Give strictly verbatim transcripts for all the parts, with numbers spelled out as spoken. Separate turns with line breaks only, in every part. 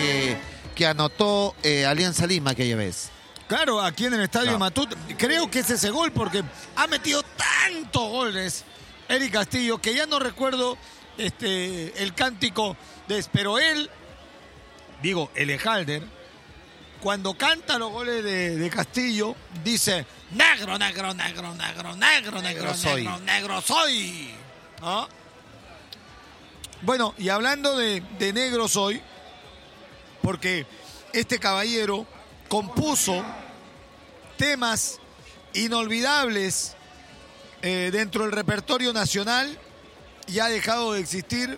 que, que anotó eh, Alianza Lima aquella vez.
Claro, aquí en el Estadio
No.
Matute. Creo que es ese gol porque ha metido tantos goles Eric Castillo que ya no recuerdo este, el cántico de... Pero él, digo, Elejalder, cuando canta los goles de, de Castillo, dice, negro, negro, negro, negro, negro, negro, negro soy. Negro, negro soy. ¿Ah? Bueno, y hablando de, de negro soy, porque este caballero compuso temas inolvidables eh, dentro del repertorio nacional y ha dejado de existir.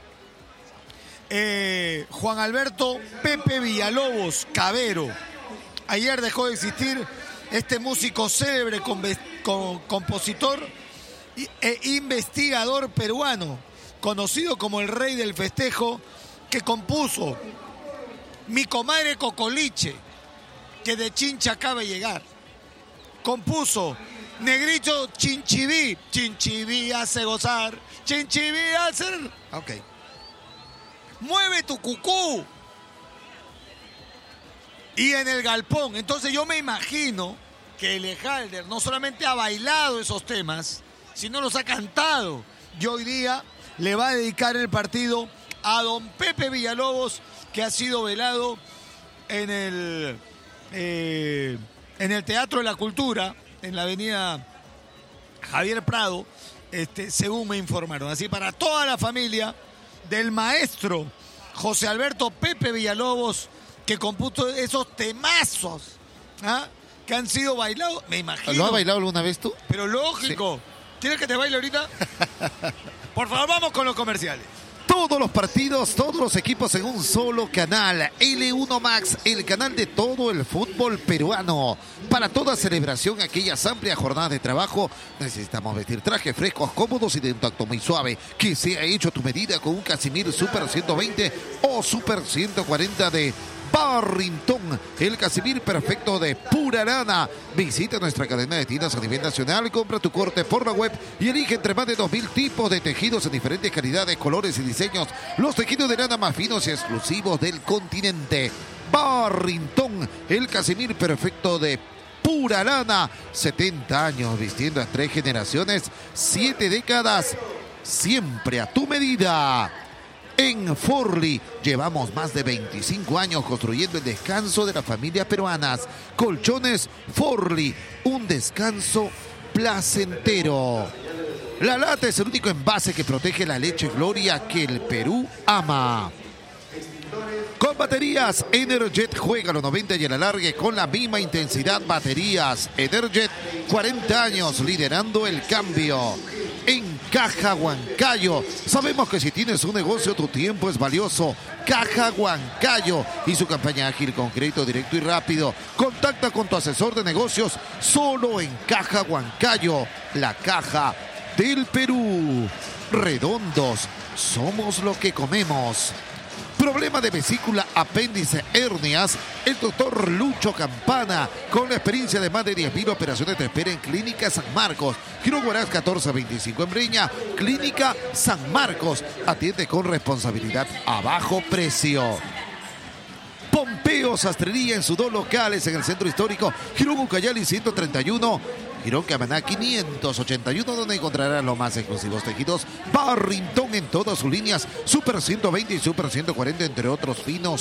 Eh, Juan Alberto Pepe Villalobos Cabero. Ayer dejó de existir este músico célebre, con, con, compositor e investigador peruano, conocido como el rey del festejo, que compuso Mi comadre Cocoliche, que de Chincha acaba de llegar. Compuso Negrito Chinchiví, Chinchiví hace gozar, Chinchiví hace... Ok. Mueve tu cucú. Y en el galpón. Entonces yo me imagino que Elejalder no solamente ha bailado esos temas, sino los ha cantado. Y hoy día le va a dedicar el partido a don Pepe Villalobos, que ha sido velado en el, eh, en el Teatro de la Cultura, en la avenida Javier Prado, este, según me informaron. Así para toda la familia del maestro José Alberto Pepe Villalobos, que compuso esos temazos, ¿ah?, que han sido bailados, me imagino.
¿Lo has bailado alguna vez tú?
Pero lógico. Sí. ¿Quieres que te baile ahorita? Por favor, vamos con los comerciales.
Todos los partidos, todos los equipos en un solo canal. L uno Max, el canal de todo el fútbol peruano. Para toda celebración, aquellas amplias jornadas de trabajo, necesitamos vestir trajes frescos, cómodos y de un tacto muy suave, que sea hecho a tu medida con un Casimir Super ciento veinte o Super ciento cuarenta de Barrington, el Casimir perfecto de pura lana. Visita nuestra cadena de tiendas a nivel nacional, compra tu corte por la web y elige entre más de dos mil tipos de tejidos en diferentes calidades, colores y diseños. Los tejidos de lana más finos y exclusivos del continente. Barrington, el Casimir perfecto de pura lana. setenta años vistiendo a tres generaciones, siete décadas, siempre a tu medida. En Forli llevamos más de veinticinco años construyendo el descanso de las familias peruanas. Colchones Forli, un descanso placentero. La lata es el único envase que protege la leche Gloria que el Perú ama. Con baterías Energet, juega los noventa y el alargue con la misma intensidad. Baterías Energet, cuarenta años liderando el cambio. En Caja Huancayo, sabemos que si tienes un negocio tu tiempo es valioso. Caja Huancayo y su campaña ágil con crédito directo y rápido. Contacta con tu asesor de negocios solo en Caja Huancayo, la caja del Perú. Redondos, somos lo que comemos. Problema de vesícula, apéndice, hernias. El doctor Lucho Campana, con la experiencia de más de diez mil operaciones, te espera en Clínica San Marcos. Giro Guaraz catorce veinticinco en Breña. Clínica San Marcos. Atiende con responsabilidad a bajo precio. Pompeo Sastrería en sus dos locales en el centro histórico. Girón Ucayali ciento treinta y uno. Girón Camaná quinientos ochenta y uno, donde encontrarás los más exclusivos tejidos Barrington en todas sus líneas, Super ciento veinte y Super ciento cuarenta, entre otros finos